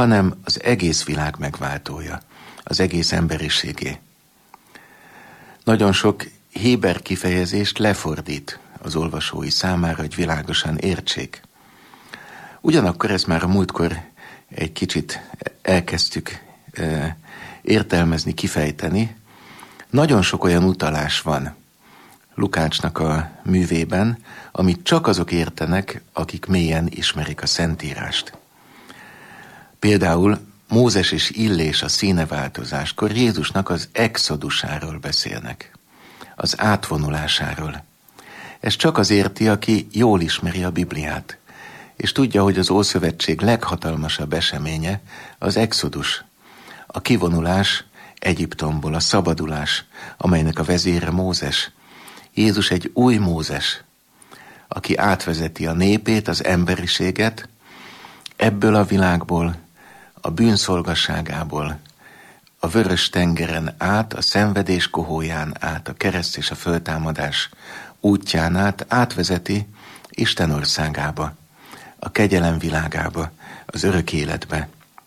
hanem az egész világ megváltója, az egész emberiségé. Nagyon sok héber kifejezést lefordít az olvasói számára, hogy világosan értsék. Ugyanakkor ezt már a múltkor egy kicsit elkezdtük értelmezni, kifejteni. Nagyon sok olyan utalás van Lukácsnak a művében, amit csak azok értenek, akik mélyen ismerik a Szentírást. Például Mózes és Illés a színeváltozáskor Jézusnak az exodusáról beszélnek, az átvonulásáról. Ez csak az érti, aki jól ismeri a Bibliát, és tudja, hogy az Ószövetség leghatalmasabb eseménye az exodus, a kivonulás Egyiptomból, a szabadulás, amelynek a vezére Mózes. Jézus egy új Mózes, aki átvezeti a népét, az emberiséget ebből a világból, a bűnszolgasságából, a vörös tengeren át, a szenvedés kohóján át, a kereszt és a föltámadás útján át, átvezeti Isten országába, a kegyelem világába, az örök életbe.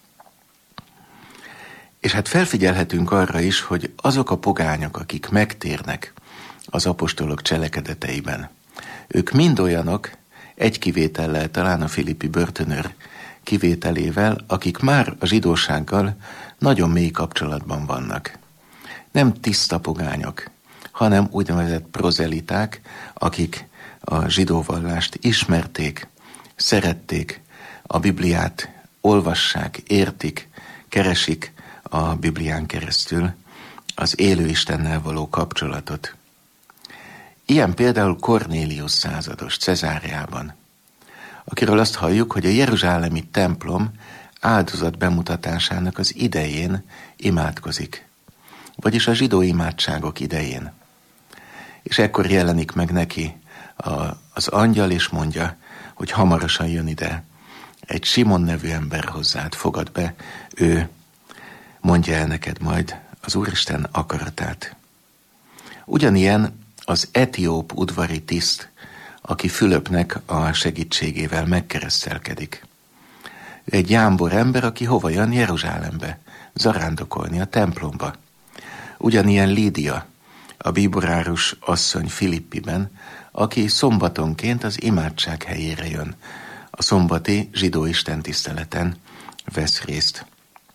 És hát felfigyelhetünk arra is, hogy azok a pogányok, akik megtérnek az apostolok cselekedeteiben, ők mind olyanok, egy kivétellel, talán a filippi börtönőr kivételével, akik már a zsidósággal nagyon mély kapcsolatban vannak. Nem tiszta pogányok, hanem úgynevezett prozeliták, akik a zsidóvallást ismerték, szerették, a Bibliát olvassák, értik, keresik a Biblián keresztül az élő Istennel való kapcsolatot. Ilyen például Kornélius százados Cezáreában, akiről azt halljuk, hogy a jeruzsálemi templom áldozat bemutatásának az idején imádkozik, vagyis a zsidó imádságok idején. És ekkor jelenik meg neki az angyal, és mondja, hogy hamarosan jön ide egy Simon nevű ember hozzád, fogad be, ő mondja el neked majd az Úristen akaratát. Ugyanilyen az etióp udvari tiszt, aki Fülöpnek a segítségével megkeresztelkedik. Ő egy jámbor ember, aki hova jön? Jeruzsálembe, zarándokolni a templomba. Ugyanilyen Lídia, a bíborárus asszony Filippiben, aki szombatonként az imádság helyére jön, a szombati zsidó istentiszteleten vesz részt.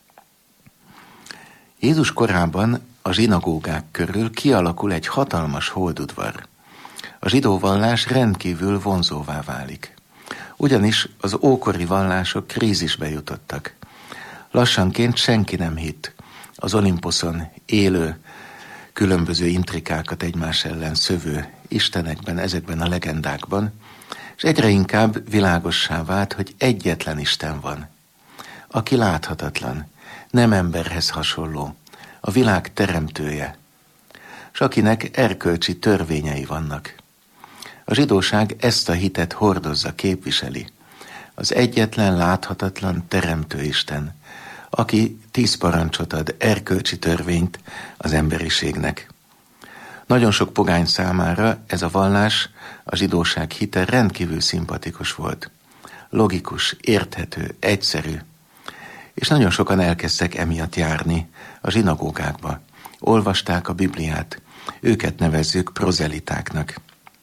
Jézus korában a zsinagógák körül kialakul egy hatalmas holdudvar. A zsidó vallás rendkívül vonzóvá válik. Ugyanis az ókori vallások krízisbe jutottak. Lassanként senki nem hitt az Olimposzon élő, különböző intrikákat egymás ellen szövő istenekben, ezekben a legendákban, és egyre inkább világossá vált, hogy egyetlen Isten van, aki láthatatlan, nem emberhez hasonló, a világ teremtője, és akinek erkölcsi törvényei vannak. A zsidóság ezt a hitet hordozza, képviseli. Az egyetlen láthatatlan teremtő Isten, aki 10 parancsot ad, erkölcsi törvényt az emberiségnek. Nagyon sok pogány számára ez a vallás, a zsidóság hite rendkívül szimpatikus volt. Logikus, érthető, egyszerű. És nagyon sokan elkezdtek emiatt járni a zsinagógákba. Olvasták a Bibliát, őket nevezzük prozelitáknak.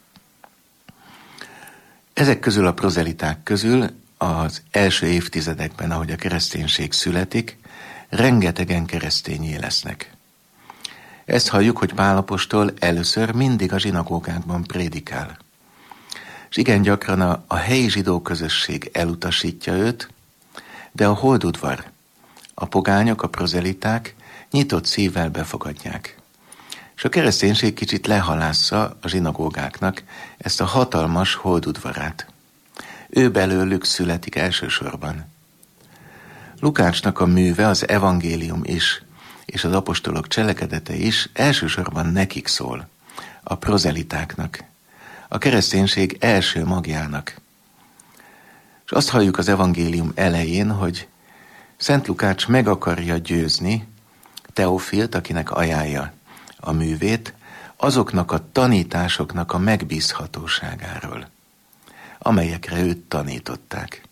Ezek közül a prozeliták közül az első évtizedekben, ahogy a kereszténység születik, rengetegen keresztényé lesznek. Ezt halljuk, hogy Pál apostol először mindig a zsinagógákban prédikál. És igen gyakran a helyi zsidó közösség elutasítja őt, de a holdudvar, a pogányok, a prozeliták nyitott szívvel befogadják. És a kereszténység kicsit lehalásza a zsinagógáknak ezt a hatalmas holdudvarát. Ő belőlük születik elsősorban. Lukácsnak a műve, az evangélium is, és az apostolok cselekedete is elsősorban nekik szól, a prozelitáknak, a kereszténység első magjának. És azt halljuk az evangélium elején, hogy Szent Lukács meg akarja győzni Teofilt, akinek ajánlja a művét, azoknak a tanításoknak a megbízhatóságáról, amelyekre őt tanították.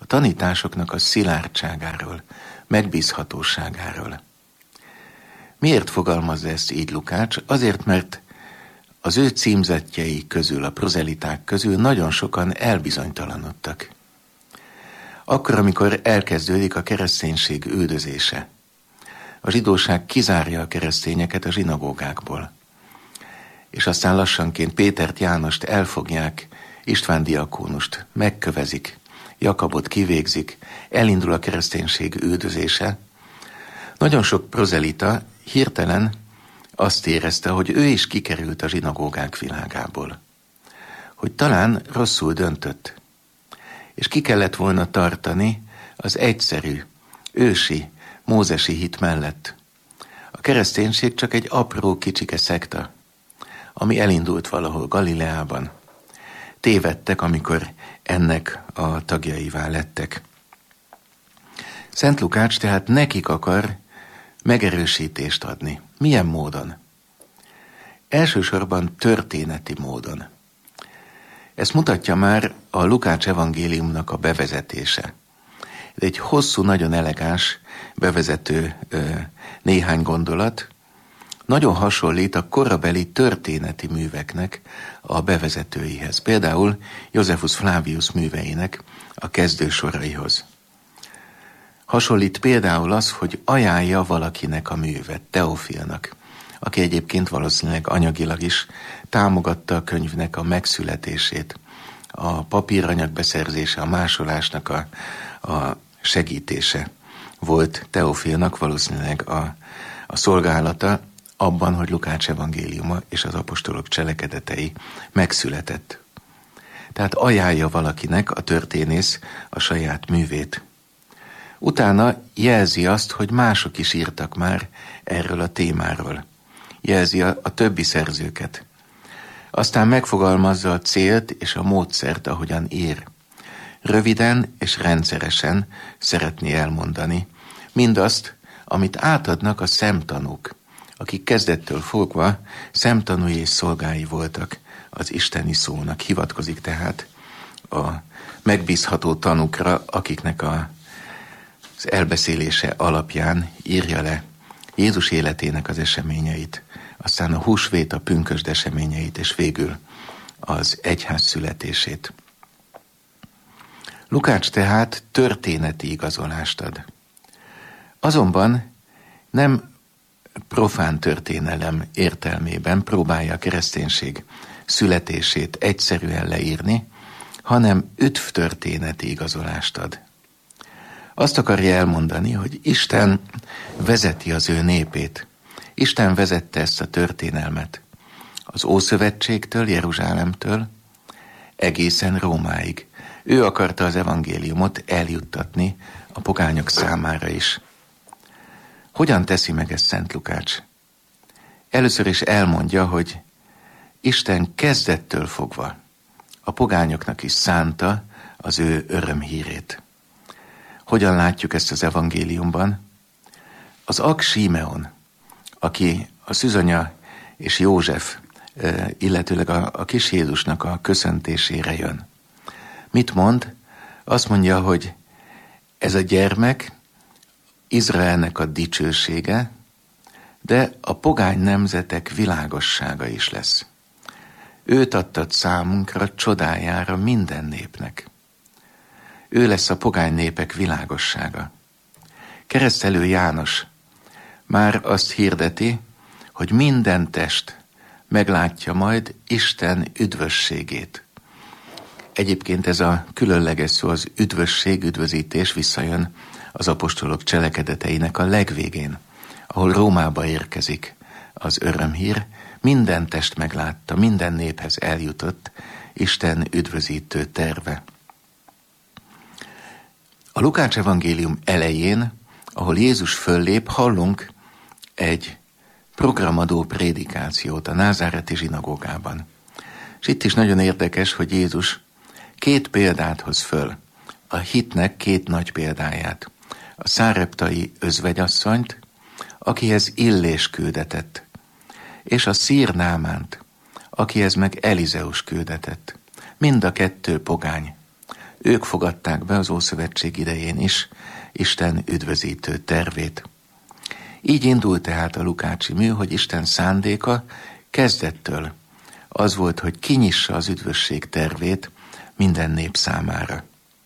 a tanításoknak a szilárdságáról, megbízhatóságáról. Miért fogalmazza ezt így Lukács? Azért, mert az ő címzettjei közül, a prozeliták közül nagyon sokan elbizonytalanodtak. Akkor, amikor elkezdődik a kereszténység üldözése, a zsidóság kizárja a keresztényeket a zsinagógákból, és aztán lassanként Pétert, Jánost elfogják, István diakónust megkövezik, Jakabot kivégzik, elindul a kereszténység üldözése. Nagyon sok prozelita hirtelen azt érezte, hogy ő is kikerült a zsinagógák világából, hogy talán rosszul döntött, és ki kellett volna tartani az egyszerű, ősi, mózesi hit mellett. A kereszténység csak egy apró kicsike szekta, ami elindult valahol Galileában. Tévedtek, amikor ennek a tagjaivá lettek. Szent Lukács tehát nekik akar megerősítést adni. Milyen módon? Elsősorban történeti módon. Ezt mutatja már a Lukács evangéliumnak a bevezetése. Ez egy hosszú, nagyon elegáns bevezető néhány gondolat, nagyon hasonlít a korabeli történeti műveknek a bevezetőihez. Például Josephus Flavius műveinek a kezdősoraihoz. Hasonlít például az, hogy ajánlja valakinek a művet, Teofilnak, aki egyébként valószínűleg anyagilag is támogatta a könyvnek a megszületését, a papíranyag beszerzése, a másolásnak a segítése volt Teofilnak valószínűleg a szolgálata abban, hogy Lukács evangéliuma és az apostolok cselekedetei megszületett. Tehát ajánlja valakinek a történész a saját művét. Utána jelzi azt, hogy mások is írtak már erről a témáról. Jelzi a többi szerzőket. Aztán megfogalmazza a célt és a módszert, ahogyan ír. Röviden és rendszeresen szeretné elmondani mindazt, amit átadnak a szemtanúk, akik kezdettől fogva szemtanúi és szolgái voltak az isteni szónak. Hivatkozik tehát a megbízható tanúkra, akiknek az elbeszélése alapján írja le Jézus életének az eseményeit, aztán a húsvét, a pünkösd eseményeit, és végül az egyház születését. Lukács tehát történeti igazolást ad. Azonban nem profán történelem értelmében próbálja a kereszténység születését egyszerűen leírni, hanem üdvtörténeti igazolást ad. Azt akarja elmondani, hogy Isten vezeti az ő népét. Isten vezette ezt a történelmet az Ószövetségtől, Jeruzsálemtől egészen Rómáig. Ő akarta az evangéliumot eljuttatni a pogányok számára is. Hogyan teszi meg ezt Szent Lukács? Először is elmondja, hogy Isten kezdettől fogva a pogányoknak is szánta az ő örömhírét. Hogyan látjuk ezt az evangéliumban? Az Ak Símeon, aki a szűzanya és József, illetőleg a kis Jézusnak a köszöntésére jön. Mit mond? Azt mondja, hogy ez a gyermek Izraelnek a dicsősége, de a pogány nemzetek világossága is lesz. Őt adtad számunkra csodájára minden népnek. Ő lesz a pogány népek világossága. Keresztelő János már azt hirdeti, hogy minden test meglátja majd Isten üdvösségét. Egyébként ez a különleges szó, az üdvösség, üdvözítés visszajön az apostolok cselekedeteinek a legvégén, ahol Rómába érkezik az örömhír, minden test meglátta, minden néphez eljutott Isten üdvözítő terve. A Lukács evangélium elején, ahol Jézus föllép, hallunk egy programadó prédikációt a názáreti zsinagógában. És itt is nagyon érdekes, hogy Jézus 2 példát hoz föl, a hitnek 2 nagy példáját. A száreptai özvegyasszonyt, akihez Illés küldetett, és a szír Námánt, akihez meg Elizeus küldetett. Mind a 2 pogány, Ők fogadták be az Ószövetség idején is Isten üdvözítő tervét. Így indult tehát a lukácsi mű, hogy Isten szándéka kezdettől az volt, hogy kinyissa az üdvösség tervét minden nép számára.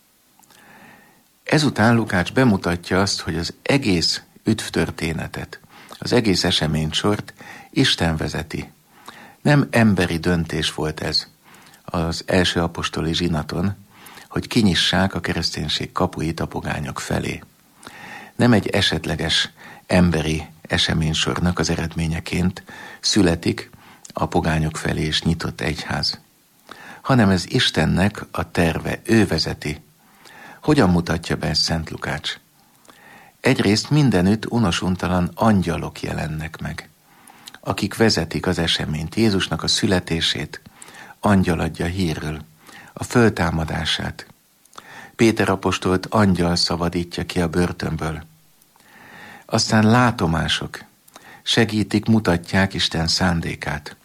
Ezután Lukács bemutatja azt, hogy az egész üdvtörténetet, az egész eseménysort Isten vezeti. Nem emberi döntés volt ez az első apostoli zsinaton, hogy kinyissák a kereszténység kapuit a pogányok felé. Nem egy esetleges emberi eseménysornak az eredményeként születik a pogányok felé is nyitott egyház, hanem ez Istennek a terve, ő vezeti. Hogyan mutatja be ezt Szent Lukács? Egyrészt mindenütt unosuntalan angyalok jelennek meg, akik vezetik az eseményt, Jézusnak a születését, angyal adja hírről, a föltámadását. Péter apostolt angyal szabadítja ki a börtönből. Aztán látomások segítik, mutatják Isten szándékát.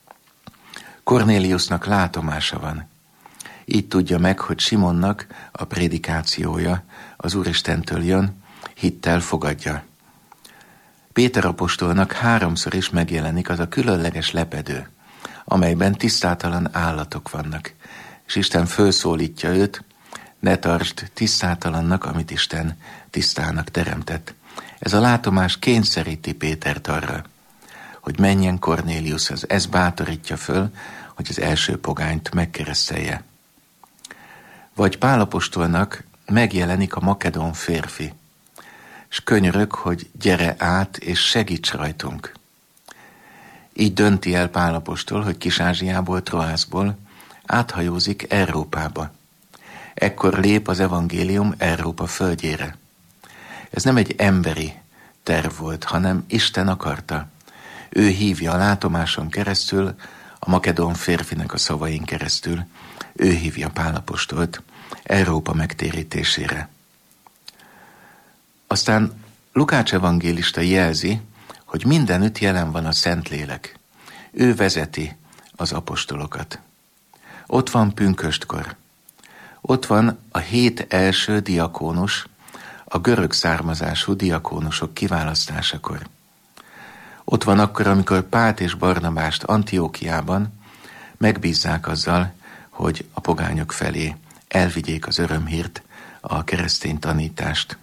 Kornéliusnak látomása van. Így tudja meg, hogy Simonnak a prédikációja az Úristentől jön, hittel fogadja. Péter apostolnak 3-szor is megjelenik az a különleges lepedő, amelyben tisztátalan állatok vannak, és Isten fölszólítja őt, ne tartsd tisztátalannak, amit Isten tisztának teremtett. Ez a látomás kényszeríti Pétert arra, hogy menjen Kornéliushoz. Ez bátorítja föl, hogy az első pogányt megkeresztelje. Vagy Pál apostolnak megjelenik a makedón férfi, és könyörög, hogy gyere át és segíts rajtunk. Így dönti el Pál apostol, hogy Kis-Ázsiából, Troászból áthajózik Európába. Ekkor lép az evangélium Európa földjére. Ez nem egy emberi terv volt, hanem Isten akarta. Ő hívja a látomáson keresztül, a makedón férfinek a szavain keresztül, ő hívja Pál apostolt Európa megtérítésére. Aztán Lukács evangélista jelzi, hogy mindenütt jelen van a Szentlélek. Ő vezeti az apostolokat. Ott van pünköstkor. Ott van a 7 első diakónus, a görög származású diakónusok kiválasztásakor. Ott van akkor, amikor Pált és Barnabást Antiókiában megbízzák azzal, hogy a pogányok felé elvigyék az örömhírt, a keresztény tanítást.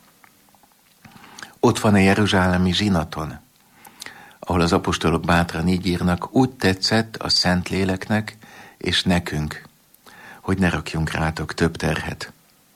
Ott van a jeruzsálemi zsinaton, ahol az apostolok bátran így írnak, úgy tetszett a Szentléleknek és nekünk, hogy ne rakjunk rátok több terhet.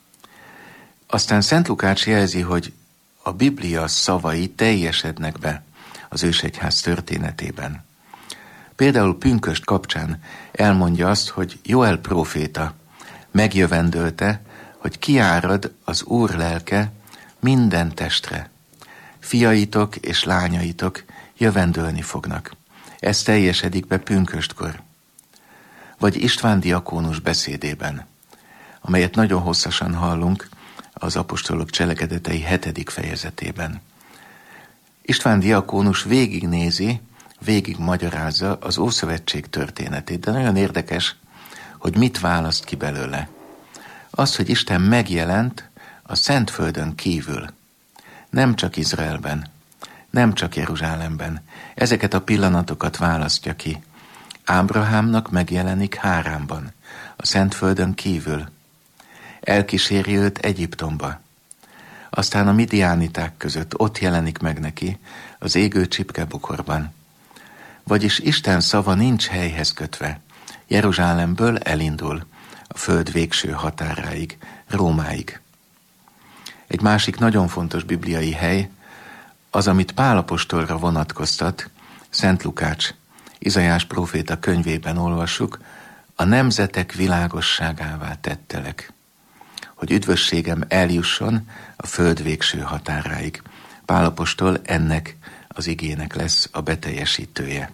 Aztán Szent Lukács jelzi, hogy a Biblia szavai teljesednek be az ősegyház történetében. Például pünkösd kapcsán elmondja azt, hogy Joel próféta megjövendölte, hogy kiárad az Úr lelke minden testre. Fiaitok és lányaitok jövendölni fognak. Ez teljesedik be pünköstkor. Vagy István diakónus beszédében, amelyet nagyon hosszasan hallunk az apostolok cselekedetei 7. fejezetében. István diakónus végignézi, végigmagyarázza az Ószövetség történetét, de nagyon érdekes, hogy mit választ ki belőle. Az, hogy Isten megjelent a Szentföldön kívül, nem csak Izraelben, nem csak Jeruzsálemben. Ezeket a pillanatokat választja ki. Ábrahámnak megjelenik Háránban, a Szentföldön kívül. Elkíséri őt Egyiptomba. Aztán a midiániták között ott jelenik meg neki az égő csipkebukorban. Vagyis Isten szava nincs helyhez kötve. Jeruzsálemből elindul a föld végső határáig, Rómáig. Egy másik nagyon fontos bibliai hely, az, amit Pál apostolra vonatkoztat, Szent Lukács, Izaiás próféta könyvében olvassuk, a nemzetek világosságává tettelek, hogy üdvösségem eljusson a föld végső határáig. Pál apostol ennek az igének lesz a beteljesítője.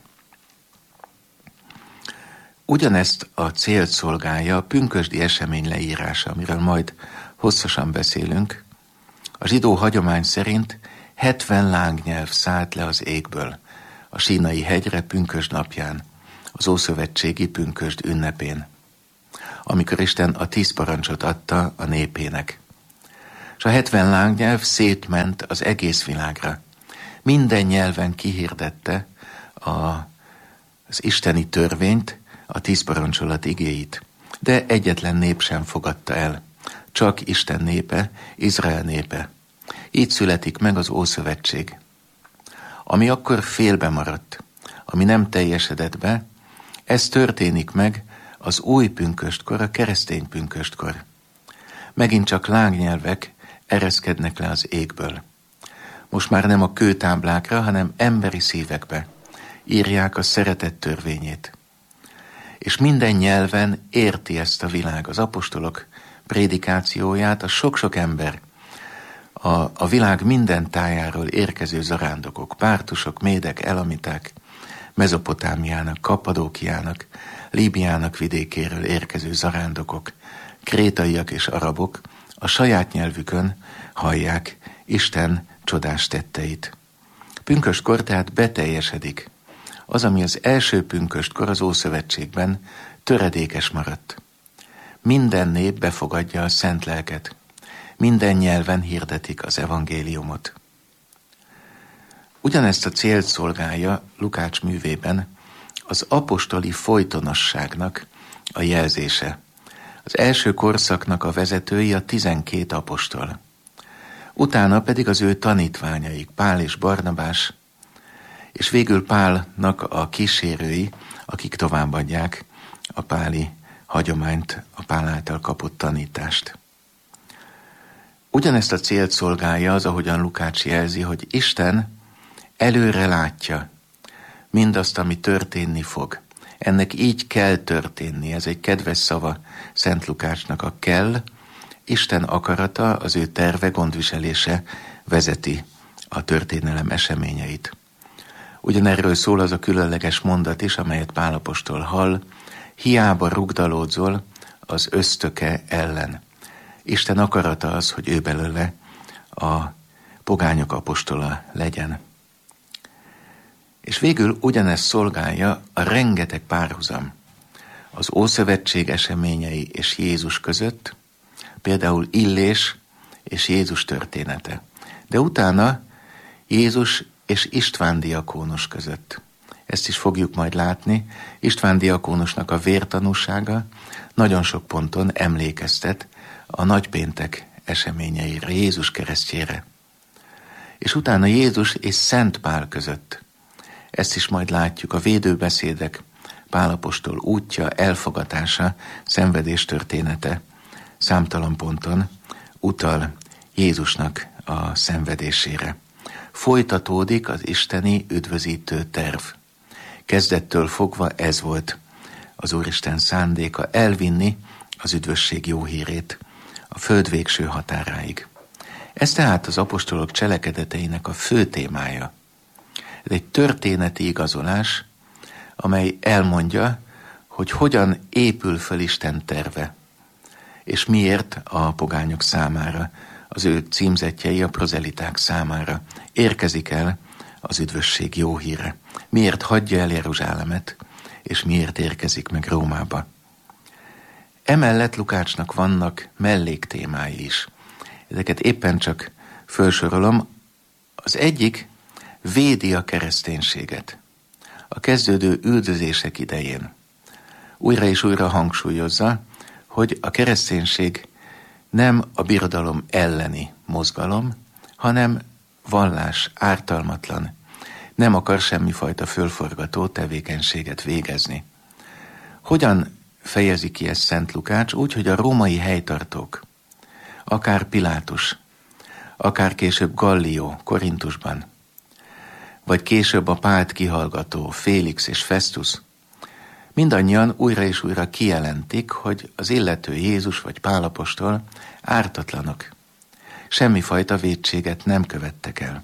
Ugyanezt a célt szolgálja a pünkösdi esemény leírása, amiről majd hosszasan beszélünk. A zsidó hagyomány szerint 70 lángnyelv szállt le az égből a Sínai hegyre pünkösd napján, az ószövetségi pünkösd ünnepén. amikor Isten a 10 parancsot adta a népének. És a 70 lángnyelv szétment az egész világra. Minden nyelven kihirdette az isteni törvényt, a 10 parancsolat igéit. De egyetlen nép sem fogadta el. Csak Isten népe, Izrael népe. Így születik meg az Ószövetség. Ami akkor félbe maradt, ami nem teljesedett be, ez történik meg az új pünköstkor, a keresztény pünköstkor. Megint csak lángnyelvek ereszkednek le az égből. Most már nem a kőtáblákra, hanem emberi szívekbe írják a szeretet törvényét. És minden nyelven érti ezt a világ. Az apostolok prédikációját a sok-sok ember, a világ minden tájáról érkező zarándokok, pártusok, médek, elamiták, Mezopotámiának, Kappadókiának, Líbiának vidékéről érkező zarándokok, krétaiak és arabok a saját nyelvükön hallják Isten csodás tetteit. Pünköstkor tehát beteljesedik. Az, ami az első pünköstkor az Ószövetségben töredékes maradt. Minden nép befogadja a szent lelket. Minden nyelven hirdetik az evangéliumot. Ugyanezt a célt szolgálja Lukács művében az apostoli folytonosságnak a jelzése. Az első korszaknak a vezetői a 12 apostol. Utána pedig az ő tanítványaik, Pál és Barnabás, és végül Pálnak a kísérői, akik továbbadják a páli hagyományt, a Pál által kapott tanítást. Ugyanezt a célt szolgálja az, ahogyan Lukács jelzi, hogy Isten előre látja mindazt, ami történni fog. Ennek így kell történni, ez egy kedves szava Szent Lukácsnak, a kell. Isten akarata, az ő terve, gondviselése vezeti a történelem eseményeit. Ugyanerről szól az a különleges mondat is, amelyet Pál apostol hall, hiába rugdalódzol az ösztöke ellen. Isten akarata az, hogy ő belőle a pogányok apostola legyen. És végül ugyanezt szolgálja a rengeteg párhuzam az Ószövetség eseményei és Jézus között, például Illés és Jézus története. De utána Jézus és István diakónus között. Ezt is fogjuk majd látni. István diakónusnak a vértanúsága nagyon sok ponton emlékeztet a nagypéntek eseményeire, Jézus keresztjére. És utána Jézus és Szent Pál között. Ezt is majd látjuk, a védőbeszédek, Pál apostol útja, elfogatása, szenvedés története számtalan ponton utal Jézusnak a szenvedésére. Folytatódik az isteni üdvözítő terv. Kezdettől fogva ez volt az Úristen szándéka, elvinni az üdvösség jó hírét a föld végső határáig. Ez tehát az apostolok cselekedeteinek a fő témája. Ez egy történeti igazolás, amely elmondja, hogy hogyan épül fel Isten terve, és miért a pogányok számára, az ő címzettjei, a prozeliták számára érkezik el az üdvösség jó híre. Miért hagyja el Jeruzsálemet, és miért érkezik meg Rómába. Emellett Lukácsnak vannak melléktémái is. Ezeket éppen csak felsorolom. Az egyik védi a kereszténységet. A kezdődő üldözések idején újra és újra hangsúlyozza, hogy a kereszténység nem a birodalom elleni mozgalom, hanem vallás, ártalmatlan, nem akar semmifajta fölforgató tevékenységet végezni. Hogyan fejezi ki ezt Szent Lukács? Úgy, hogy a római helytartók, akár Pilátus, akár később Gallió Korintusban, vagy később a Pált kihallgató Félix és Festus, mindannyian újra és újra kijelentik, hogy az illető Jézus vagy Pál apostol ártatlanok. Semmifajta vétséget nem követtek el.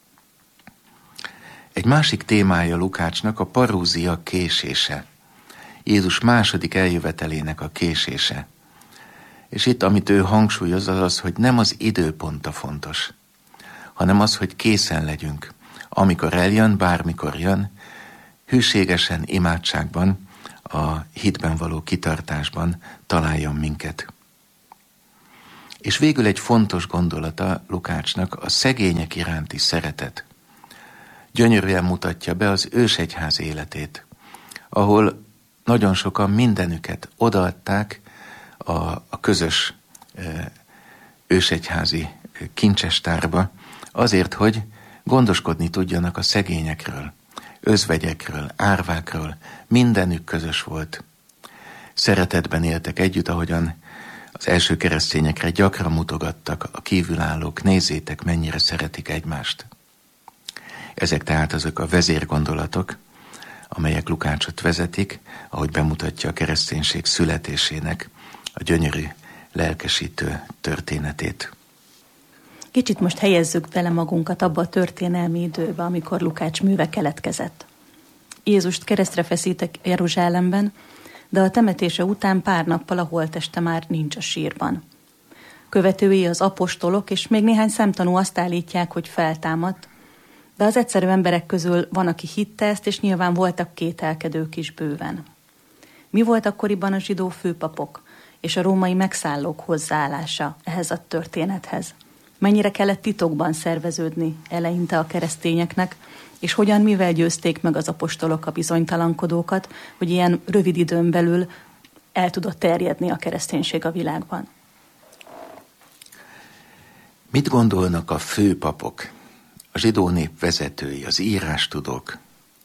Egy másik témája Lukácsnak a parúzia késése. Jézus második eljövetelének a késése. És itt, amit ő hangsúlyoz, az az, hogy nem az időpont a fontos, hanem az, hogy készen legyünk. Amikor eljön, bármikor jön, hűségesen, imádságban, a hitben való kitartásban találjon minket. És végül egy fontos gondolata Lukácsnak a szegények iránti szeretet. Gyönyörűen mutatja be az ősegyház életét, ahol nagyon sokan mindenüket odaadták a közös ősegyházi kincsestárba, azért, hogy gondoskodni tudjanak a szegényekről, özvegyekről, árvákról, mindenük közös volt. Szeretetben éltek együtt, ahogyan az első keresztényekre gyakran mutogattak a kívülállók, nézzétek, mennyire szeretik egymást. Ezek tehát azok a vezérgondolatok, amelyek Lukácsot vezetik, ahogy bemutatja a kereszténység születésének a gyönyörű, lelkesítő történetét. Kicsit most helyezzük bele magunkat abba a történelmi időbe, amikor Lukács műve keletkezett. Jézust keresztre feszítek Jeruzsálemben, de a temetése után pár nappal a holtteste már nincs a sírban. Követői az apostolok, és még néhány szemtanú azt állítják, hogy feltámadt, de az egyszerű emberek közül van, aki hitte ezt, és nyilván voltak kételkedők is bőven. Mi volt akkoriban a zsidó főpapok és a római megszállók hozzáállása ehhez a történethez? Mennyire kellett titokban szerveződni eleinte a keresztényeknek, és hogyan, mivel győzték meg az apostolok a bizonytalankodókat, hogy ilyen rövid időn belül el tudott terjedni a kereszténység a világban? Mit gondolnak a főpapok, a zsidó nép vezetői, az írástudók?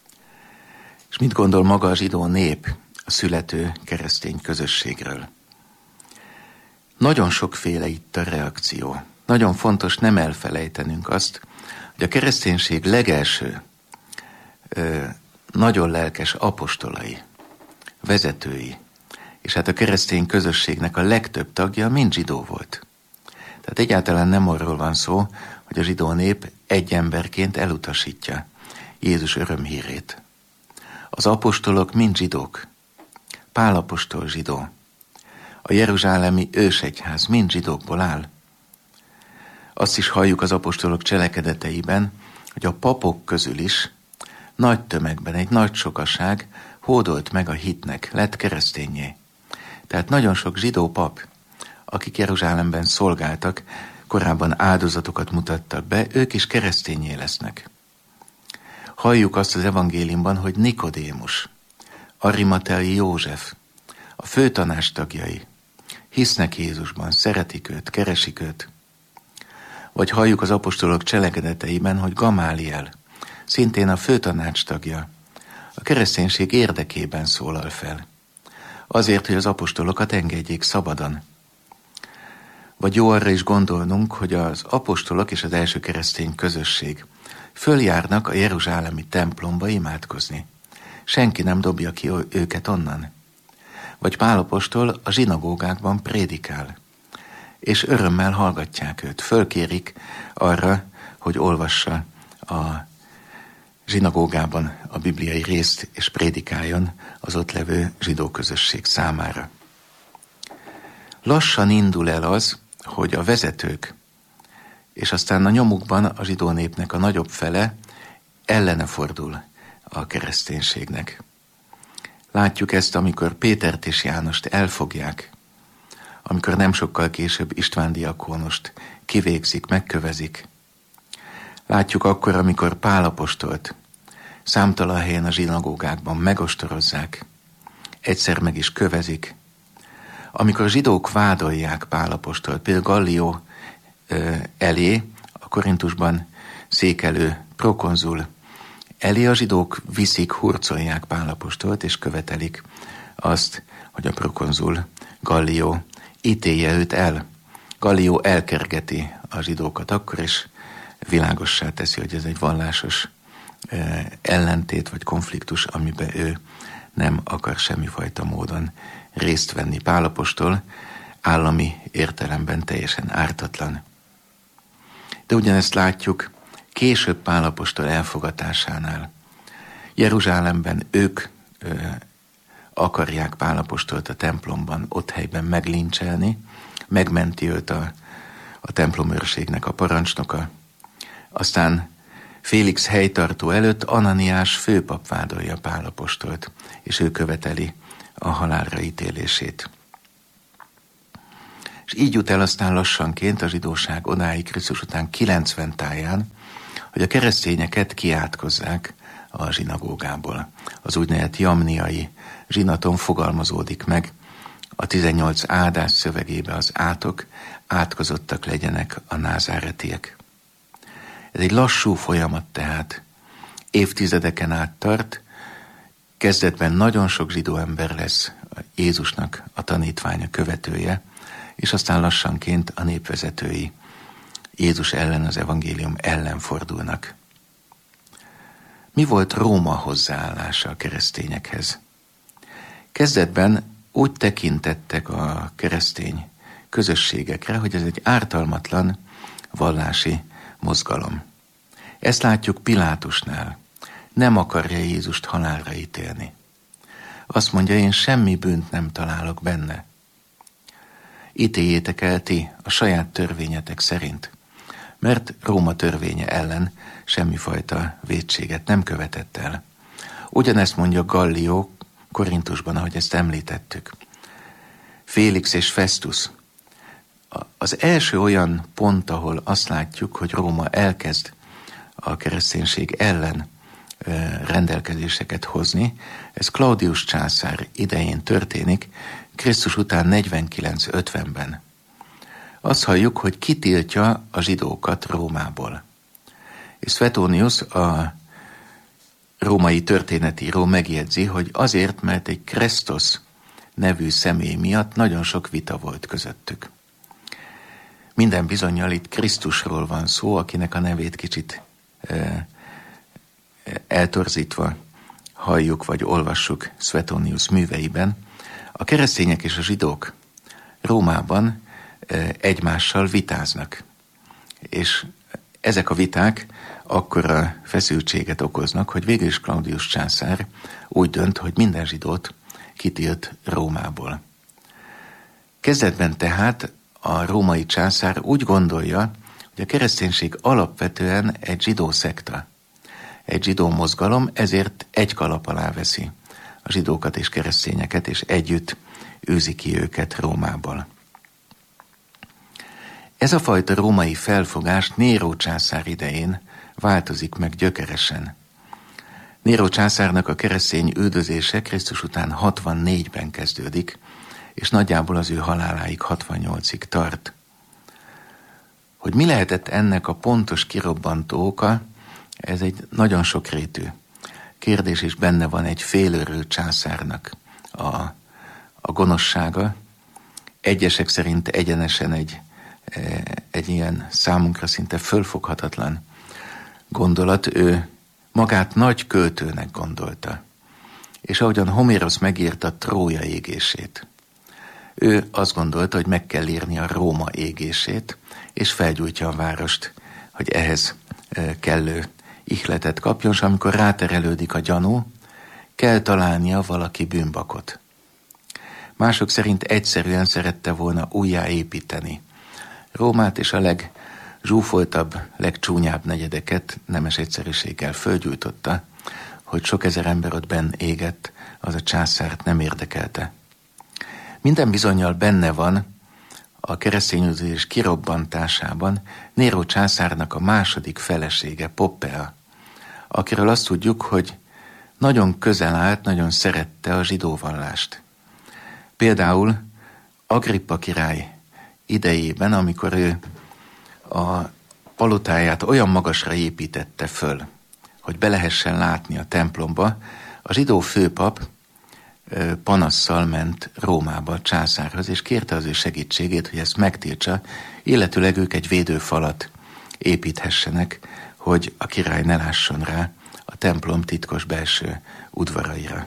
És mit gondol maga a zsidó nép a születő keresztény közösségről? Nagyon sokféle itt a reakció. Nagyon fontos nem elfelejtenünk azt, hogy a kereszténység legelső, nagyon lelkes apostolai, vezetői, és hát a keresztény közösségnek a legtöbb tagja mind zsidó volt. Tehát egyáltalán nem arról van szó, hogy a zsidó nép egy emberként elutasítja Jézus örömhírét. Az apostolok mind zsidók. Pál apostol zsidó. A jeruzsálemi ősegyház mind zsidókból áll. Azt is halljuk az apostolok cselekedeteiben, hogy a papok közül is nagy tömegben egy nagy sokaság hódolt meg a hitnek, lett keresztényé. Tehát nagyon sok zsidó pap, akik Jeruzsálemben szolgáltak, korábban áldozatokat mutattak be, ők is keresztényé lesznek. Halljuk azt az evangéliumban, hogy Nikodémus, Arimateai József, a főtanács tagjai hisznek Jézusban, szeretik őt, keresik őt. Vagy halljuk az apostolok cselekedeteiben, hogy Gamáliel, szintén a főtanács tagja, a kereszténység érdekében szólal fel. Azért, hogy az apostolokat engedjék szabadon. Vagy jó arra is gondolnunk, hogy az apostolok és az első keresztény közösség följárnak a jeruzsálemi templomba imádkozni. Senki nem dobja ki őket onnan. Vagy Pál apostol a zsinagógákban prédikál, és örömmel hallgatják őt. Fölkérik arra, hogy olvassa a zsinagógában a bibliai részt, és prédikáljon az ott levő zsidó közösség számára. Lassan indul el az, hogy a vezetők, és aztán a nyomukban a zsidó népnek a nagyobb fele ellene fordul a kereszténységnek. Látjuk ezt, amikor Pétert és Jánost elfogják, amikor nem sokkal később István diakónost kivégzik, megkövezik. Látjuk akkor, amikor Pál apostolt számtalan helyen a zsinagógákban megostorozzák, egyszer meg is kövezik. Amikor a zsidók vádolják Pál apostolt, például Gallió elé, a Korintusban székelő prokonzul elé, a zsidók viszik, hurcolják Pál apostolt, és követelik azt, hogy a prokonzul Gallió ítélje őt el. Gallió elkergeti a zsidókat akkor, és világossá teszi, hogy ez egy vallásos ellentét vagy konfliktus, amiben ő nem akar semmifajta módon részt venni. Pál apostol állami értelemben teljesen ártatlan. De ugyanezt látjuk később Pál apostol elfogatásánál. Jeruzsálemben ők akarják Pál apostolt a templomban, ott helyben meglincselni, megmenti őt a templomőrségnek a parancsnoka. Aztán Félix helytartó előtt Ananiás főpap vádolja Pál apostolt, és ő követeli a halálra ítélését. És így jut el aztán lassanként a zsidóság odáig Krisztus után 90 táján, hogy a keresztényeket kiátkozzák a zsinagógából. Az úgynevezett jamniai zsinaton fogalmazódik meg a 18 áldás szövegébe az átok, átkozottak legyenek a názáretiek. Ez egy lassú folyamat tehát, évtizedeken át tart, kezdetben nagyon sok zsidó ember lesz Jézusnak a tanítványa, követője, és aztán lassanként a népvezetői Jézus ellen, az evangélium ellen fordulnak. Mi volt Róma hozzáállása a keresztényekhez? Kezdetben úgy tekintettek a keresztény közösségekre, hogy ez egy ártalmatlan vallási mozgalom. Ezt látjuk Pilátusnál. Nem akarja Jézust halálra ítélni. Azt mondja, én semmi bűnt nem találok benne. Ítéljétek el ti a saját törvényetek szerint, mert Róma törvénye ellen semmifajta vétséget nem követett el. Ugyanezt mondja Gallió Korintusban, ahogy ezt említettük. Félix és Festus. Az első olyan pont, ahol azt látjuk, hogy Róma elkezd a kereszténység ellen rendelkezéseket hozni, ez Claudius császár idején történik, Krisztus után 49-50-ben. Azt halljuk, hogy kitiltja a zsidókat Rómából. És Suetonius, a római történetíró megjegyzi, hogy azért, mert egy Kresztosz nevű személy miatt nagyon sok vita volt közöttük. Minden bizonnyal itt Krisztusról van szó, akinek a nevét kicsit eltorzítva halljuk vagy olvassuk Suetonius műveiben. A keresztények és a zsidók Rómában egymással vitáznak. És ezek a viták akkora feszültséget okoznak, hogy végül is Claudius császár úgy dönt, hogy minden zsidót kitilt Rómából. Kezdetben tehát a római császár úgy gondolja, hogy a kereszténység alapvetően egy zsidó szekta, egy zsidó mozgalom, ezért egy kalap alá veszi a zsidókat és keresztényeket, és együtt űzi ki őket Rómából. Ez a fajta római felfogás Néró császár idején változik meg gyökeresen. Néró császárnak a keresztény üldözése Krisztus után 64-ben kezdődik, és nagyjából az ő haláláig 68-ig tart. Hogy mi lehetett ennek a pontos kirobbantó oka, ez egy nagyon sokrétű kérdés, és benne van egy félőrült császárnak a gonoszsága. Egyesek szerint egyenesen egy ilyen számunkra szinte fölfoghatatlan gondolat. Ő magát nagy költőnek gondolta. És ahogyan Homérosz megírta Trója égését, ő azt gondolta, hogy meg kell írni a Róma égését, és felgyújtja a várost, hogy ehhez kellő ihletet kapjon, és amikor ráterelődik a gyanú, kell találnia valaki bűnbakot. Mások szerint egyszerűen szerette volna újjáépíteni Rómát, és a legzsúfoltabb, legcsúnyább negyedeket nemes egyszerűséggel fölgyújtotta, hogy sok ezer ember ott benn égett, az a császárt nem érdekelte. Minden bizonnyal benne van a keresztényüldözés kirobbantásában Néró császárnak a második felesége, Poppea, akiről azt tudjuk, hogy nagyon közel állt, nagyon szerette a zsidó vallást. Például Agrippa király idejében, amikor ő a palotáját olyan magasra építette föl, hogy be lehessen látni a templomba, a zsidó főpap panasszal ment Rómába a császárhoz, és kérte az ő segítségét, hogy ezt megtiltsa, illetőleg ők egy védőfalat építhessenek, hogy a király ne lásson rá a templom titkos belső udvaraira.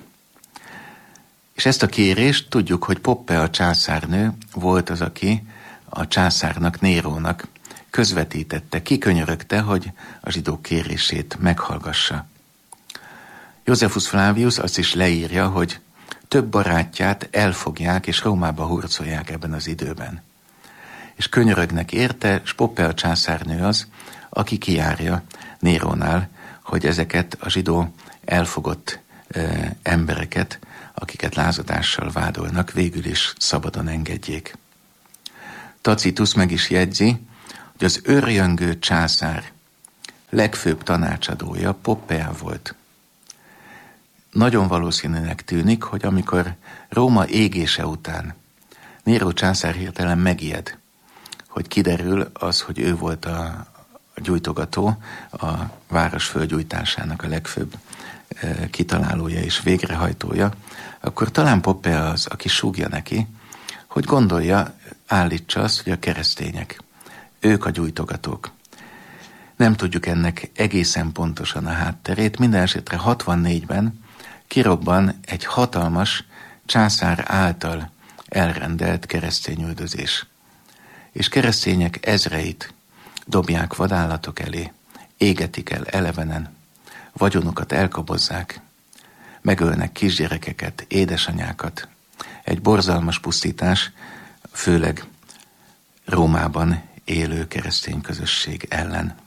És ezt a kérést tudjuk, hogy Poppea császárnő volt az, aki a császárnak, Nérónak közvetítette, kikönyörögte, hogy a zsidók kérését meghallgassa. Josephus Flavius azt is leírja, hogy több barátját elfogják és Rómába hurcolják ebben az időben. És könyörögnek érte, és Poppea császárnő az, aki kijárja Nérónál, hogy ezeket a zsidó elfogott embereket akiket lázadással vádolnak, végül is szabadon engedjék. Tacitus meg is jegyzi, hogy az örjöngő császár legfőbb tanácsadója Poppea volt. Nagyon valószínűnek tűnik, hogy amikor Róma égése után Néró császár hirtelen megijed, hogy kiderül az, hogy ő volt a gyújtogató, a város fölgyújtásának a legfőbb kitalálója és végrehajtója, akkor talán Poppea az, aki súgja neki, hogy gondolja, állítsa azt, hogy a keresztények, ők a gyújtogatók. Nem tudjuk ennek egészen pontosan a hátterét, minden esetre 64-ben kirobban egy hatalmas császár által elrendelt keresztényüldözés. És keresztények ezreit dobják vadállatok elé, égetik el elevenen, vagyonukat elkobozzák, megölnek kisgyerekeket, édesanyákat. Egy borzalmas pusztítás, főleg Rómában élő keresztény közösség ellen.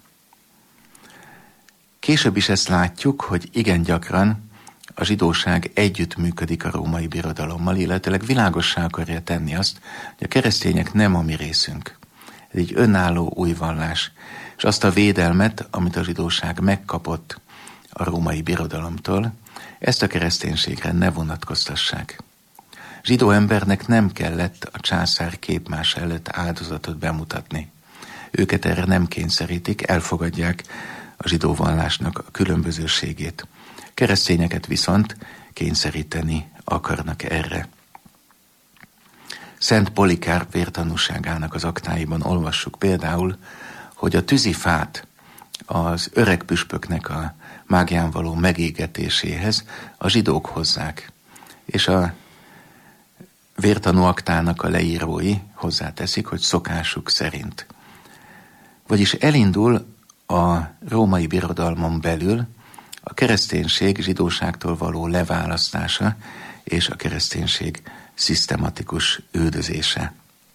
Később is ezt látjuk, hogy igen gyakran a zsidóság együttműködik a római birodalommal, illetőleg világossá akarja tenni azt, hogy a keresztények nem a mi részünk. Ez egy önálló új vallás, és azt a védelmet, amit a zsidóság megkapott a római birodalomtól, ezt a kereszténységre ne vonatkoztassák. Zsidó embernek nem kellett a császár képmás előtt áldozatot bemutatni. Őket erre nem kényszerítik, elfogadják a zsidó vallásnak a különbözőségét. Keresztényeket viszont kényszeríteni akarnak erre. Szent Polikárp vértanúságának az aktáiban olvassuk például, hogy a tűzifát az öreg püspöknek a mágián való megégetéséhez a zsidók hozzák, és a vértanú aktának a leírói hozzáteszik, hogy szokásuk szerint. Vagyis elindul a római birodalmon belül a kereszténység zsidóságtól való leválasztása és a kereszténység szisztematikus üldözése.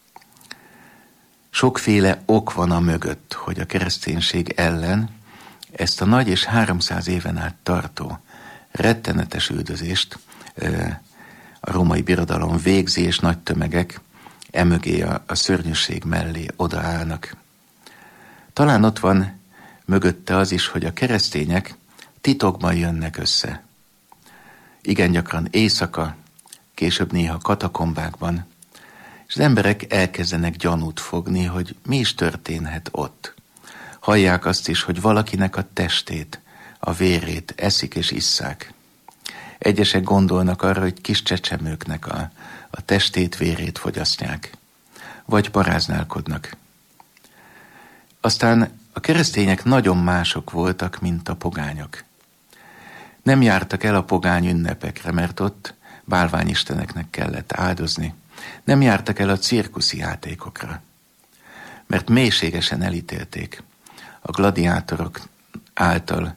Sokféle ok van a mögött, hogy a kereszténység ellen ezt a nagy és 300 éven át tartó rettenetes üldözést a római birodalom végzi, és nagy tömegek emögé a szörnyűség mellé odaállnak. Talán ott van mögötte az is, hogy a keresztények titokban jönnek össze. Igen gyakran éjszaka, később néha katakombákban, és az emberek elkezdenek gyanút fogni, hogy mi is történhet ott. Hallják azt is, hogy valakinek a testét, a vérét eszik és isszák. Egyesek gondolnak arra, hogy kis csecsemőknek a testét, vérét fogyasztják, vagy paráználkodnak. Aztán a keresztények nagyon mások voltak, mint a pogányok. Nem jártak el a pogány ünnepekre, mert ott bálványisteneknek kellett áldozni. Nem jártak el a cirkuszi játékokra, mert mélységesen elítélték a gladiátorok által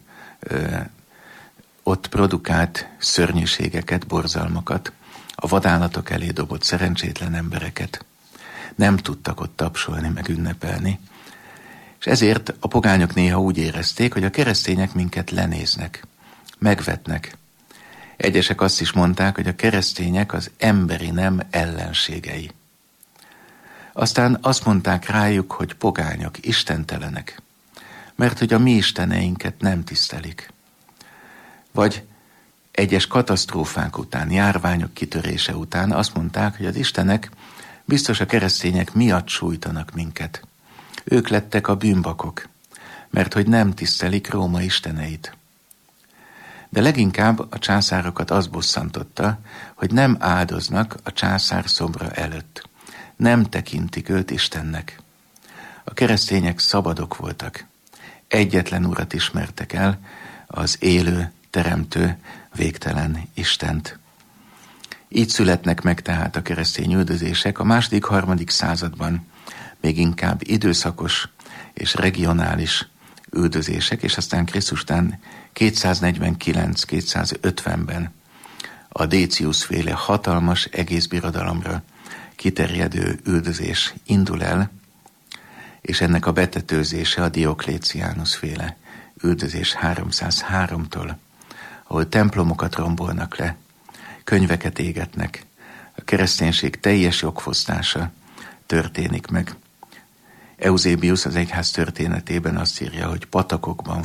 ott produkált szörnyűségeket, borzalmakat, a vadállatok elé dobott szerencsétlen embereket. Nem tudtak ott tapsolni, meg ünnepelni. És ezért a pogányok néha úgy érezték, hogy a keresztények minket lenéznek, megvetnek. Egyesek azt is mondták, hogy a keresztények az emberi nem ellenségei. Aztán azt mondták rájuk, hogy pogányok, istentelenek, mert hogy a mi isteneinket nem tisztelik. Vagy egyes katasztrófák után, járványok kitörése után azt mondták, hogy az istenek biztos a keresztények miatt sújtanak minket. Ők lettek a bűnbakok, mert hogy nem tisztelik Róma isteneit. De leginkább a császárokat az bosszantotta, hogy nem áldoznak a császár szobra előtt. Nem tekintik őt Istennek. A keresztények szabadok voltak. Egyetlen urat ismertek el, az élő, teremtő, végtelen Istent. Így születnek meg tehát a keresztény üldözések a második-harmadik században, még inkább időszakos és regionális üldözések, és aztán Krisztustán 249-250-ben a Décius-féle hatalmas egész birodalomra kiterjedő üldözés indul el, és ennek a betetőzése a Diokléciánus-féle üldözés 303-tól, ahol templomokat rombolnak le, könyveket égetnek. A kereszténység teljes jogfosztása történik meg. Eusébius az egyház történetében azt írja, hogy patakokban